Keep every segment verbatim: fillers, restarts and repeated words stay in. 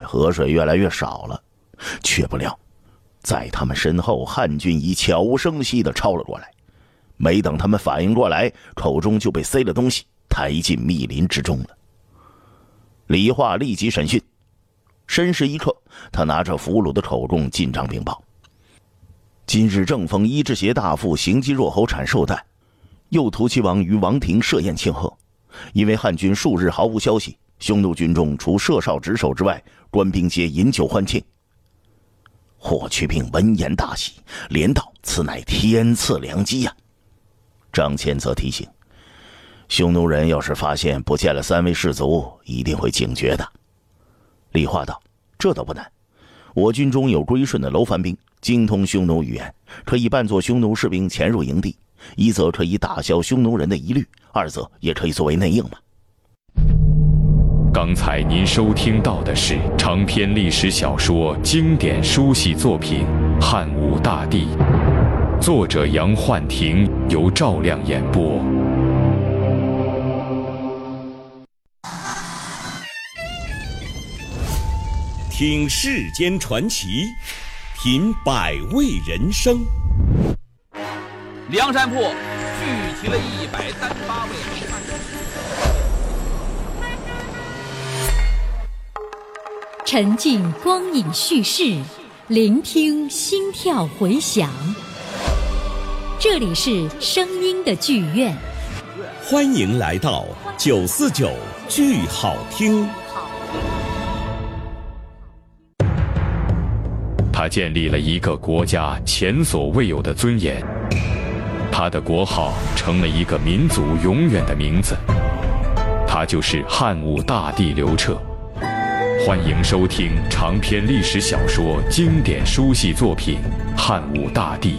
河水越来越少了。却不料，在他们身后，汉军已悄无声息地抄了过来。没等他们反应过来，口中就被塞了东西，抬进密林之中了。李化立即审讯，申时一刻，他拿着俘虏的口供进帐禀报：今日正逢伊之协大副行基若侯产寿诞，右突骑王于王庭设宴庆贺。因为汉军数日毫无消息，匈奴军中除射哨值守之外，官兵皆饮酒欢庆。霍去病闻言大喜，连道：“此乃天赐良机呀！”张骞则提醒：“匈奴人要是发现不见了三位士卒，一定会警觉的。”李化道：“这倒不难，我军中有归顺的楼烦兵，精通匈奴语言，可以扮作匈奴士兵潜入营地，一则可以打消匈奴人的疑虑，二则也可以作为内应嘛。” 刚才您收听到的是长篇历史小说经典书系作品《汉武大帝》，作者杨焕庭，由赵亮演播。 听世间传奇，品百味人生。 梁山泊聚集了一百三十八位好汉。 沉浸光影叙事，聆听心跳回响。这里是声音的剧院， 欢迎来到九四九剧好听。 他建立了一个国家前所未有的尊严，他的国号成了一个民族永远的名字，他就是汉武大帝刘彻。欢迎收听长篇历史小说经典书系作品《汉武大帝》。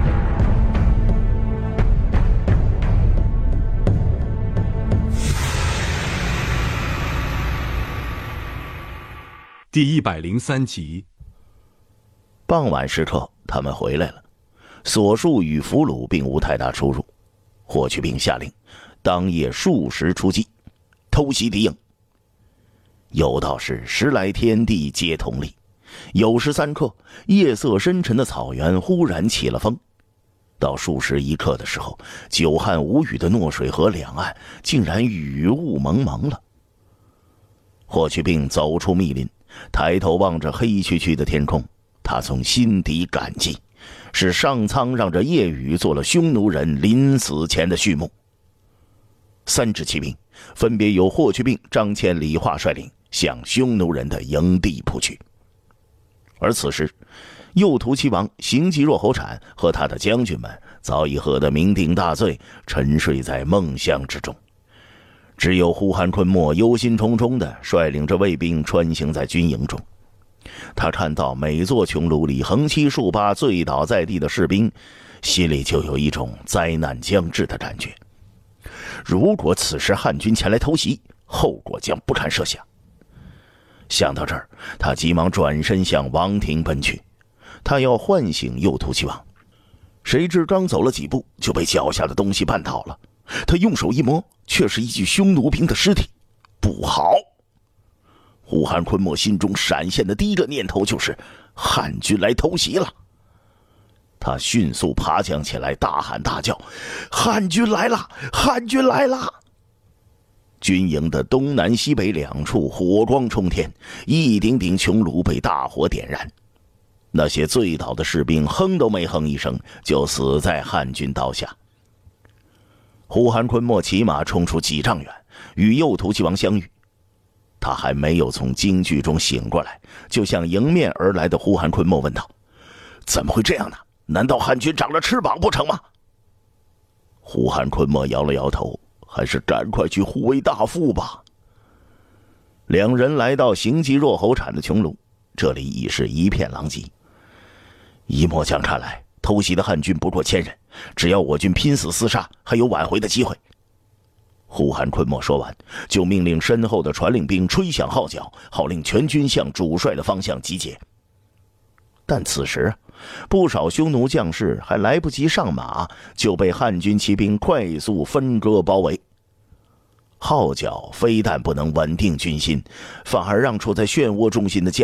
第一百零三集。 傍晚时刻，他们回来了，所述与俘虏并无太大出入。霍去病下令，当夜数时出击，偷袭敌营。有道是时来天地皆同力，酉时三刻，夜色深沉的草原忽然起了风。到数时一刻的时候，久旱无雨的诺水河两岸竟然雨雾蒙蒙了。霍去病走出密林，抬头望着黑黢黢的天空，他从心底感激，是上苍让这夜雨做了匈奴人临死前的序幕。三支骑兵分别由霍去病、张骞、李化率领，向匈奴人的营地扑去。而此时，右突骑王行基若侯产和他的将军们早已喝得酩酊大醉，沉睡在梦乡之中。只有呼韩昆莫忧心忡忡地率领着卫兵穿行在军营中。他看到每座穹庐里横七竖八醉倒在地的士兵，心里就有一种灾难将至的感觉。如果此时汉军前来偷袭，后果将不堪设想。想到这儿，他急忙转身向王庭奔去，他要唤醒右突骑王。谁知刚走了几步，就被脚下的东西绊倒了。他用手一摸，却是一具匈奴兵的尸体。不好！呼韩昆莫心中闪现的第一个念头就是汉军来偷袭了。他迅速爬将起来，大喊大叫：“汉军来了！汉军来了！”军营的东南西北两处火光冲天，一顶顶穹庐被大火点燃。那些醉倒的士兵哼都没哼一声，就死在汉军刀下。呼韩昆莫骑马冲出几丈远，与右突骑王相遇。他还没有从惊惧中醒过来，就向迎面而来的呼韩昆莫问道：“怎么会这样呢？难道汉军长了翅膀不成吗？”呼韩昆莫摇了摇头，还是赶快去护卫大副吧。两人来到行基若侯产的穹庐，这里已是一片狼藉。一末将看来，偷袭的汉军不过千人，只要我军拼死厮杀，还有挽回的机会。呼韩昆莫说完，就命令身后的传令兵吹响号角，号令全军向主帅的方向集结。但此时，不少匈奴将士还来不及上马，就被汉军骑兵快速分割包围。号角非但不能稳定军心，反而让处在漩涡中心的将